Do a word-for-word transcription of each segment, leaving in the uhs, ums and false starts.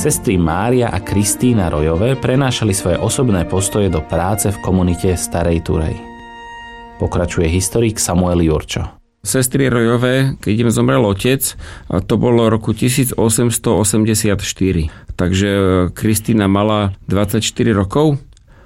Sestry Mária a Kristína Rojové prenášali svoje osobné postoje do práce v komunite Starej Turej. Pokračuje historik Samuel Jurčo. Sestry Rojové, keď im zomrel otec, to bolo roku tisícosemstoosemdesiatštyri. Takže Kristína mala dvadsaťštyri rokov.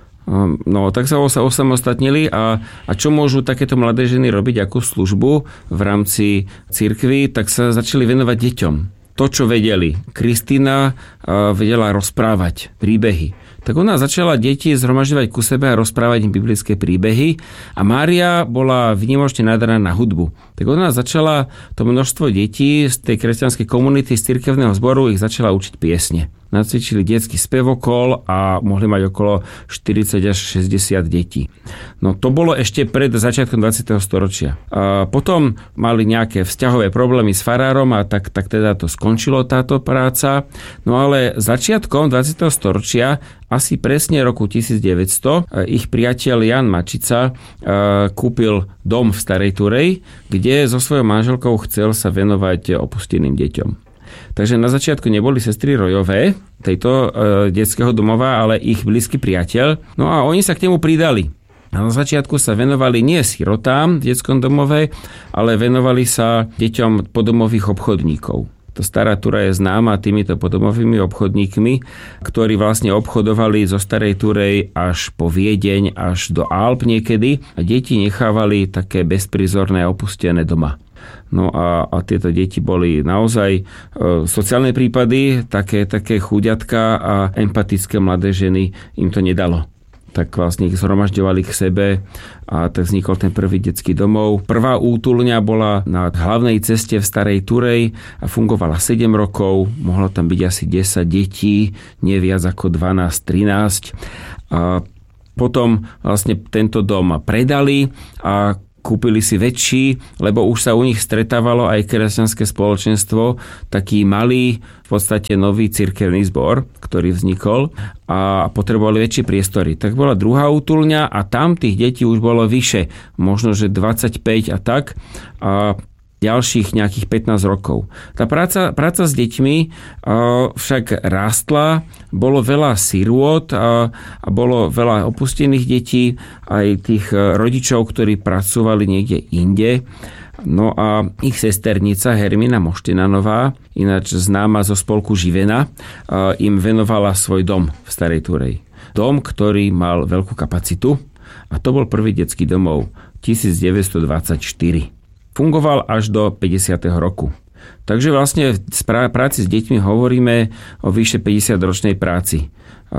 No, tak sa osamostatnili a, a čo môžu takéto mladé ženy robiť, akú službu v rámci cirkvi, tak sa začali venovať deťom. To, čo vedeli. Kristína vedela rozprávať príbehy. Tak ona začala deti zhromažďovať ku sebe a rozprávať im biblické príbehy a Mária bola výnimočne nadaná na hudbu. Tak ona začala to množstvo detí z tej kresťanskej komunity, z cirkevného zboru, ich začala učiť piesne. Nacvičili detský spevokol a mohli mať okolo štyridsať až šesťdesiat detí. No to bolo ešte pred začiatkom dvadsiateho storočia. A potom mali nejaké vzťahové problémy s farárom a tak, tak teda to skončilo táto práca. No ale začiatkom dvadsiateho storočia, asi presne roku tisícdeväťsto, ich priateľ Jan Mačica kúpil dom v Starej Turej, kde so svojou manželkou chcel sa venovať opusteným deťom. Takže na začiatku neboli sestry Rojové tejto e, detského domova, ale ich blízky priateľ. No a oni sa k nemu pridali. A na začiatku sa venovali nie sirotám v detskom domove, ale venovali sa deťom podomových obchodníkov. To Stará Tura je známa týmito podomovými obchodníkmi, ktorí vlastne obchodovali zo Starej Turej až po Viedeň, až do Alp niekedy a deti nechávali také bezprizorné a opustené doma. No a, a tieto deti boli naozaj e, sociálne prípady, také, také chúďatka a empatické mladé ženy im to nedalo. Tak vlastne ich zhromažďovali k sebe a tak vznikol ten prvý detský domov. Prvá útulňa bola na hlavnej ceste v Starej Turej a fungovala sedem rokov. Mohlo tam byť asi desať detí, nie viac ako dvanásť trinásť. A potom vlastne tento dom predali a kúpili si väčší, lebo už sa u nich stretávalo aj kresťanské spoločenstvo, taký malý, v podstate nový cirkevný zbor, ktorý vznikol a potrebovali väčšie priestory. Tak bola druhá útulňa a tam tých detí už bolo vyše, možno že dvadsaťpäť a tak. A ďalších nejakých pätnásť rokov. Tá práca, práca s deťmi uh, však rástla, bolo veľa sirôt a, a bolo veľa opustených detí, aj tých rodičov, ktorí pracovali niekde inde. No a ich sesternica Hermina Moštinanová, ináč známa zo spolku Živena, uh, im venovala svoj dom v Starej Turej. Dom, ktorý mal veľkú kapacitu a to bol prvý detský domov tisícdeväťstodvadsaťštyri. Fungoval až do päťdesiateho roku. Takže vlastne v práci s deťmi hovoríme o vyše päťdesiatročnej práci.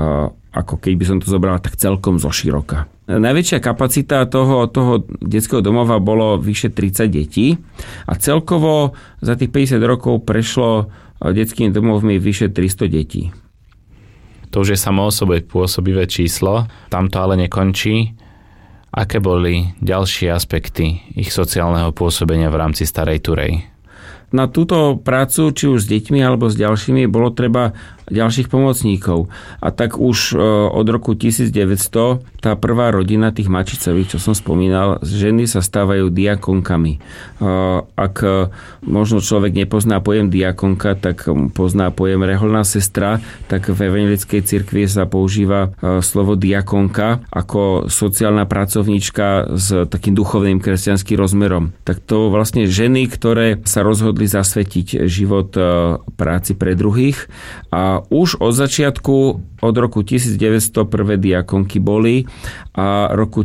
Ako keď by som to zobral tak celkom zoširoka. Najväčšia kapacita toho, toho detského domova bolo vyše tridsať detí a celkovo za tých päťdesiat rokov prešlo detskými domovmi vyše tristo detí. To už je samo o sebe pôsobivé číslo, tam to ale nekončí. Aké boli ďalšie aspekty ich sociálneho pôsobenia v rámci Starej Turej? Na túto prácu, či už s deťmi alebo s ďalšími, bolo treba ďalších pomocníkov. A tak už od roku tisícdeväťsto tá prvá rodina tých Mačicových, čo som spomínal, ženy sa stávajú diakonkami. Ak možno človek nepozná pojem diakonka, tak pozná pojem reholná sestra, tak v evangelickej cirkvi sa používa slovo diakonka ako sociálna pracovníčka s takým duchovným kresťanským rozmerom. Tak to vlastne ženy, ktoré sa rozhodli zasvetiť život práci pre druhých a už od začiatku, od roku tisícdeväťsto prvé diakonky boli a roku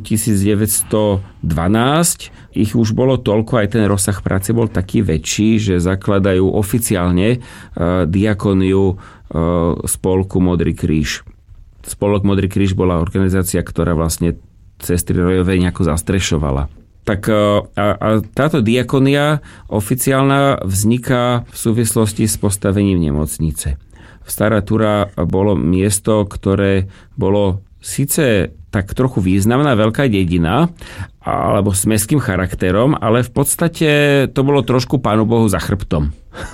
tisícdeväťstodvanásť ich už bolo toľko, aj ten rozsah práce bol taký väčší, že zakladajú oficiálne diakoniu spolku Modrý kríž. Spolok Modrý kríž bola organizácia, ktorá vlastne sestry Rojové nejako zastrešovala. Tak a, a táto diakonia oficiálna vzniká v súvislosti s postavením nemocnice. Stará Tura bolo miesto, ktoré bolo síce tak trochu významná veľká dedina, alebo s mestským charakterom, ale v podstate to bolo trošku Pánu Bohu za chrbtom.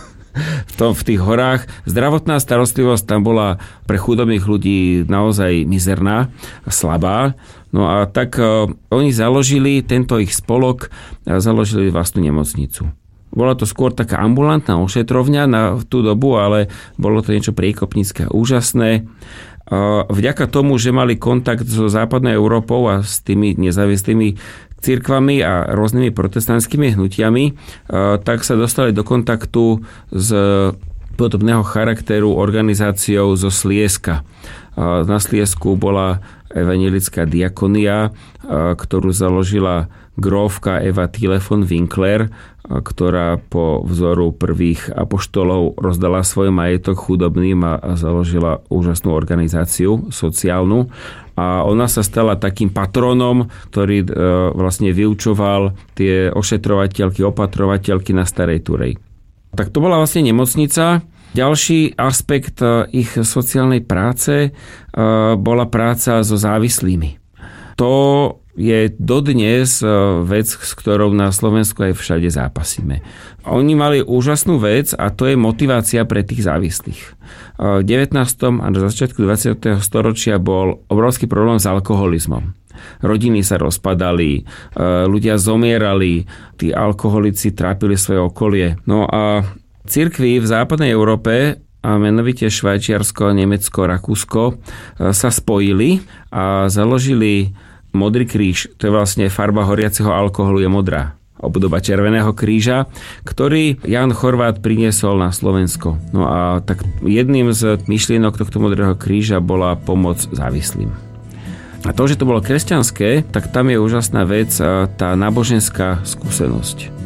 V, tom, v tých horách zdravotná starostlivosť tam bola pre chudobných ľudí naozaj mizerná, slabá. No a tak uh, oni založili tento ich spolok, a založili vlastnú nemocnicu. Bola to skôr taká ambulantná ošetrovňa na tú dobu, ale bolo to niečo priekopnícke a úžasné. Vďaka tomu, že mali kontakt so západnou Európou a s tými nezávislými cirkvami a rôznymi protestantskými hnutiami, tak sa dostali do kontaktu s podobného charakteru organizáciou zo Slieska. Na Sliesku bola evanjelická diakonia, ktorú založila grófka Eva Thiele von Winkler, ktorá po vzoru prvých apoštolov rozdala svoj majetok chudobným a založila úžasnú organizáciu sociálnu. A ona sa stala takým patronom, ktorý vlastne vyučoval tie ošetrovateľky, opatrovateľky na Starej Turej. Tak to bola vlastne nemocnica. Ďalší aspekt ich sociálnej práce bola práca so závislými. To je dodnes vec, s ktorou na Slovensku aj všade zápasíme. Oni mali úžasnú vec a to je motivácia pre tých závislých. V devätnástom a na začiatku dvadsiateho storočia bol obrovský problém s alkoholizmom. Rodiny sa rozpadali, ľudia zomierali, tí alkoholici trápili svoje okolie. No a cirkvi v západnej Európe, a menovite Švajčiarsko, Nemecko, Rakúsko, sa spojili a založili Modrý kríž. To je vlastne farba horiaceho alkoholu je modrá. Obdoba Červeného kríža, ktorý Jan Chorvát priniesol na Slovensko. No a tak jedným z myšlienok tohto Modrého kríža bola pomoc závislým. A to, že to bolo kresťanské, tak tam je úžasná vec, tá náboženská skúsenosť.